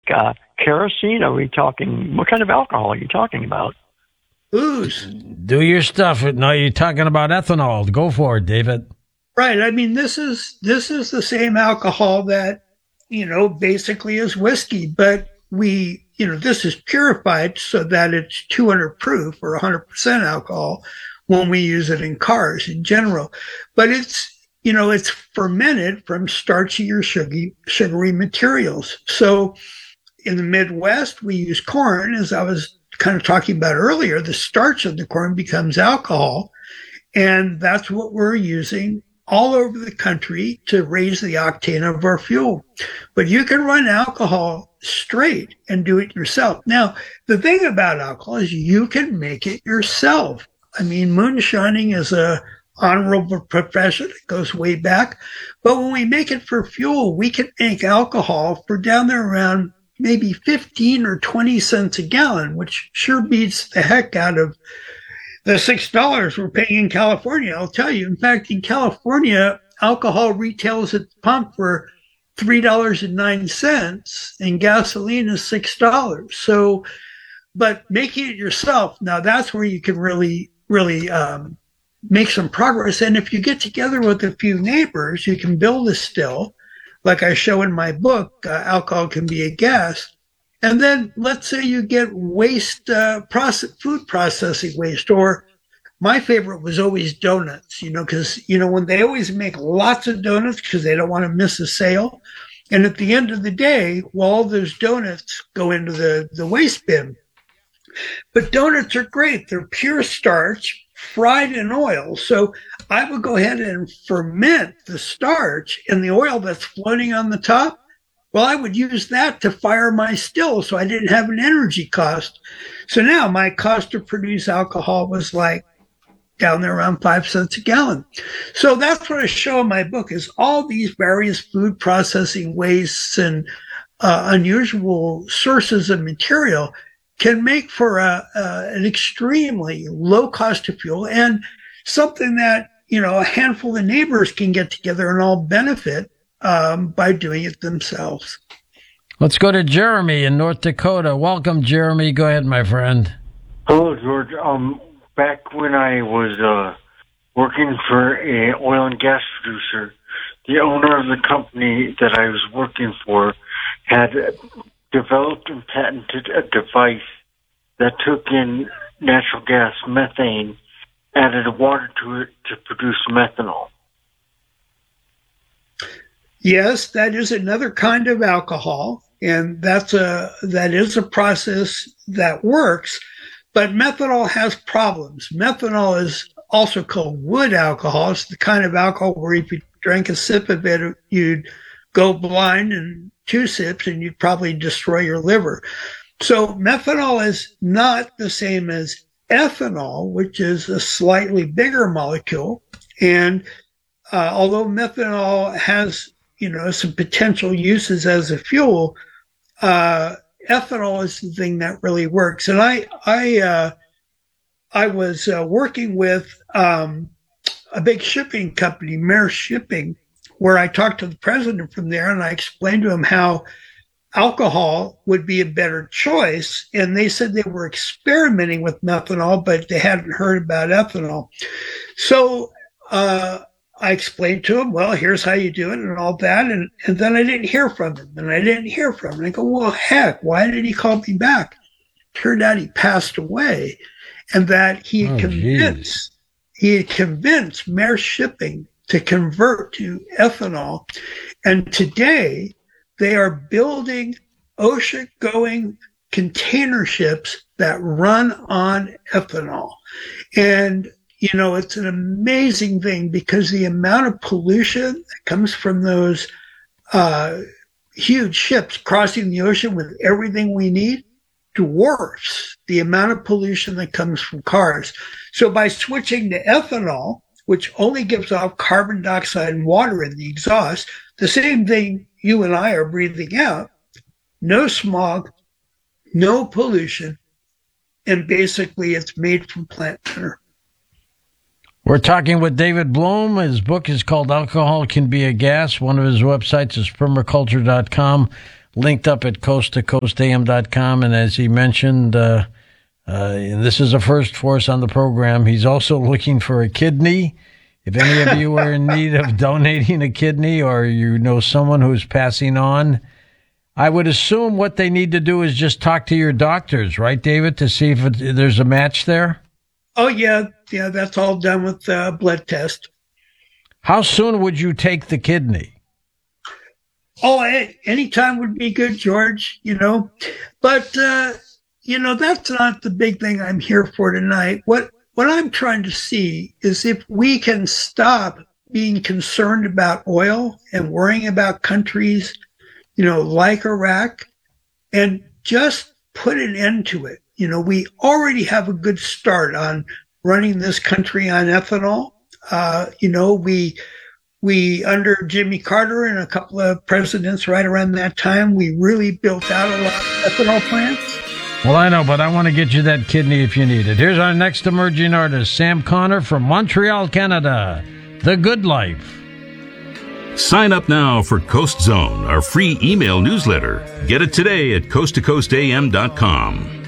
kerosene? Are we talking, what kind of alcohol are you talking about? Booze. Do your stuff. No, you're talking about ethanol. Go for it, David. Right. I mean, this is the same alcohol that, basically is whiskey, but this is purified so that it's 200 proof or 100% alcohol when we use it in cars in general. But it's fermented from starchy or sugary materials. So in the Midwest, we use corn, as I was kind of talking about earlier. The starch of the corn becomes alcohol, and that's what we're using all over the country to raise the octane of our fuel. But you can run alcohol straight and do it yourself. Now, the thing about alcohol is you can make it yourself. I mean, moonshining is a honorable profession. It goes way back. But when we make it for fuel, we can make alcohol for down there around maybe 15 or 20 cents a gallon, which sure beats the heck out of the $6 we're paying in California. I'll tell you. In fact, in California, alcohol retails at the pump for $3.09 and gasoline is $6. So, but making it yourself, now that's where you can really make some progress. And if you get together with a few neighbors, you can build a still, like I show in my book, Alcohol Can Be a Gas. And then let's say you get waste, food processing waste, or my favorite was always donuts, because, when they always make lots of donuts because they don't want to miss a sale. And at the end of the day, well, all those donuts go into the waste bin. But donuts are great. They're pure starch, fried in oil. So I would go ahead and ferment the starch in the oil that's floating on the top. Well, I would use that to fire my still, so I didn't have an energy cost. So now my cost to produce alcohol was like down there around 5 cents a gallon. So that's what I show in my book, is all these various food processing wastes and unusual sources of material can make for an extremely low cost of fuel, and something that, a handful of neighbors can get together and all benefit by doing it themselves. Let's go to Jeremy in North Dakota. Welcome, Jeremy. Go ahead, my friend. Hello, George. Back when I was working for an oil and gas producer, the owner of the company that I was working for had developed and patented a device that took in natural gas, methane, added water to it to produce methanol. Yes, that is another kind of alcohol, and that is a process that works, but methanol has problems. Methanol is also called wood alcohol. It's the kind of alcohol where if you drank a sip of it, you'd go blind, and 2 sips and you'd probably destroy your liver. So methanol is not the same as ethanol, which is a slightly bigger molecule. And although methanol has some potential uses as a fuel, ethanol is the thing that really works. And I was working with a big shipping company, Maersk Shipping, where I talked to the president from there, and I explained to him how alcohol would be a better choice. And they said they were experimenting with methanol, but they hadn't heard about ethanol. So I explained to him, well, here's how you do it and all that. And then I didn't hear from him. And I go, well, heck, why didn't he call me back? Turned out he passed away, and that he had convinced Maersk Shipping to convert to ethanol. And today they are building ocean-going container ships that run on ethanol. And it's an amazing thing, because the amount of pollution that comes from those huge ships crossing the ocean with everything we need dwarfs the amount of pollution that comes from cars. So by switching to ethanol, which only gives off carbon dioxide and water in the exhaust, the same thing you and I are breathing out, no smog, no pollution, and basically it's made from plant matter. We're talking with David Bloom. His book is called Alcohol Can Be a Gas. One of his websites is permaculture.com. linked up at coasttocoastam.com. And as he mentioned, and this is a first for us on the program, he's also looking for a kidney. If any of you are in need of donating a kidney, or you know someone who's passing on, I would assume what they need to do is just talk to your doctors, right, David, to see if there's a match there? Oh, yeah. Yeah, that's all done with blood test. How soon would you take the kidney? Oh, any time would be good, George, But, that's not the big thing I'm here for tonight. What I'm trying to see is if we can stop being concerned about oil and worrying about countries, like Iraq, and just put an end to it. We already have a good start on running this country on ethanol. We under Jimmy Carter and a couple of presidents right around that time, we really built out a lot of ethanol plants. Well, I know, but I want to get you that kidney if you need it. Here's our next emerging artist, Sam Connor from Montreal, Canada. The Good Life. Sign up now for Coast Zone, our free email newsletter. Get it today at coasttocoastam.com.